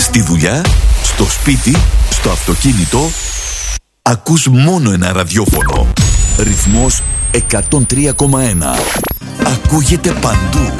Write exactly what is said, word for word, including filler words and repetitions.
Στη δουλειά, στο σπίτι, στο αυτοκίνητο, ακούς μόνο ένα ραδιόφωνο. Ρυθμός εκατόν τρία κόμμα ένα. Ακούγεται παντού.